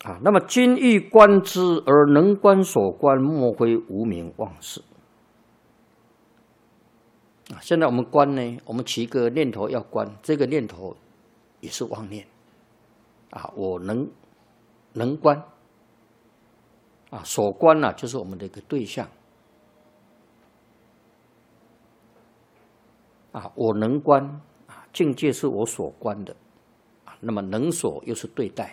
啊，那么今欲观之，而能观所观，莫非无明妄事。啊，现在我们观呢，我们起一个念头要观，这个念头也是妄念。啊，我能观。啊，所观呢，就是我们的一个对象。啊，我能观啊，境界是我所观的。啊，那么能所又是对待。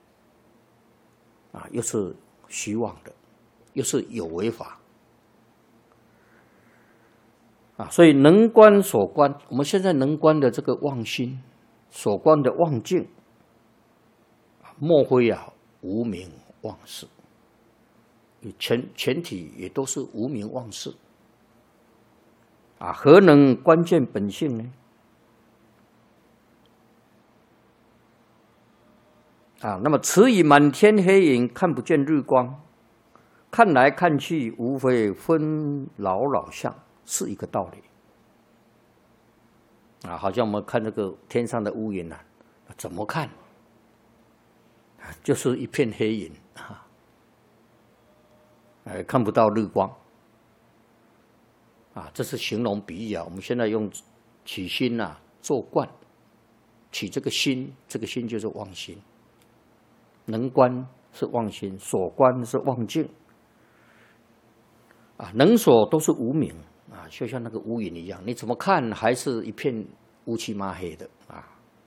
啊，又是虚妄的，又是有为法。啊，所以能观所观，我们现在能观的这个妄心，所观的妄境，莫非啊无明妄事。全体也都是无明妄事。啊，何能观见本性呢？啊，那么此以满天黑影，看不见日光，看来看去，无非分老老相，是一个道理。啊，好像我们看这个天上的乌云啊，怎么看，就是一片黑影啊，看不到日光。啊，这是形容比喻啊。我们现在用起心啊做观，起这个心，这个心就是妄心。能观是妄心，所观是妄境。啊，能所都是无明啊，就像那个乌云一样，你怎么看还是一片乌漆麻黑的啊。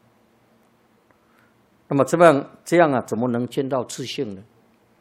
那么这样啊，怎么能见到自性呢？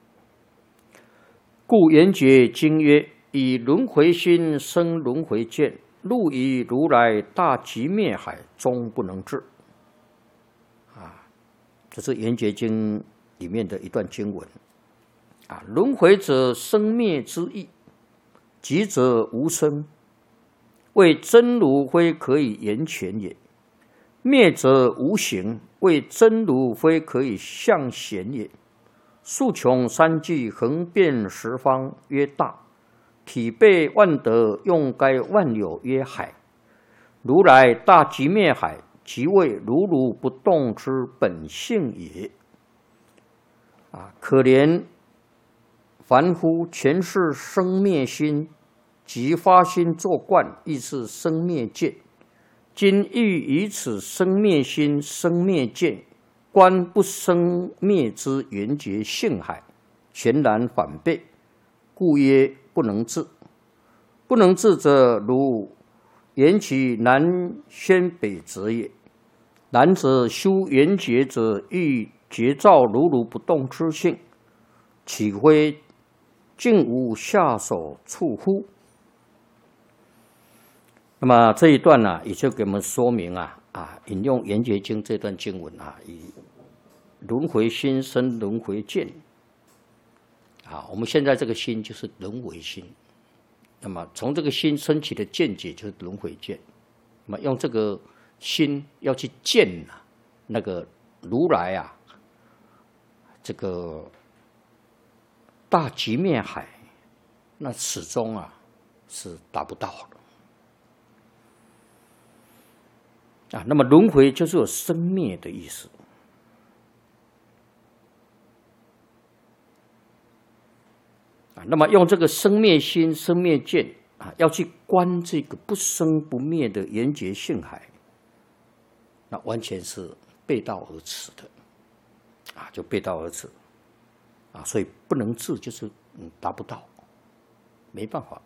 故圆觉经曰：以轮回心生轮回见，入于如来大寂灭海，终不能至。啊，这是圆觉经里面的一段经文。啊，轮回者生灭之意，寂者无生，为真如非可以言全也；灭者无形，为真如非可以象显也。数穷三际，横遍十方，曰大；体备万德，用该万有，曰海。如来大寂灭海，即为如如不动之本性也。啊，可怜凡夫全是生灭心，即发心作观，亦是生灭见。今欲以此生灭心、生灭见，观不生灭之圆觉性海，全然反背，故曰不能至。不能至者，如缘起南宣北泽也。然则修圆觉者，欲觉照如如不动之性，岂非竟无下手处乎？那么这一段呢，也就给我们说明引用《圆觉经》这段经文以轮回心生轮回见。我们现在这个心就是轮回心，那么从这个心升起的见解就是轮回见。那么用这个心要去见那个如来这个大寂灭海，那始终是达不到的。那么轮回就是有生灭的意思。那么用这个生灭心、生灭见要去观这个不生不灭的圆觉性海，那完全是背道而驰的就背道而驰所以不能至，就是达不到，没办法。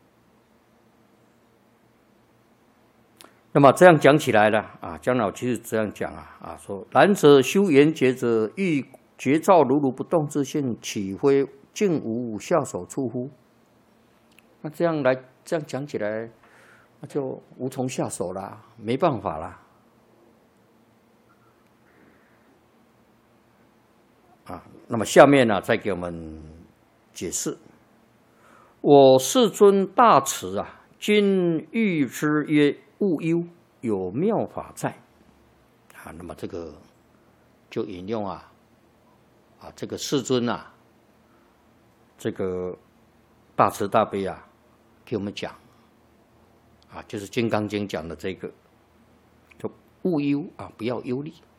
那么这样讲起来了姜老其实这样讲说然则修圆觉者，欲觉照如如不动之性，岂非竟无下手处乎？那这样讲起来，那就无从下手啦，没办法啦。那么下面再给我们解释。我世尊大慈今欲之曰：勿忧，有妙法在。那么这个就引用这个世尊这个大慈大悲给我们讲就是《金刚经》讲的这个，就勿忧不要忧虑。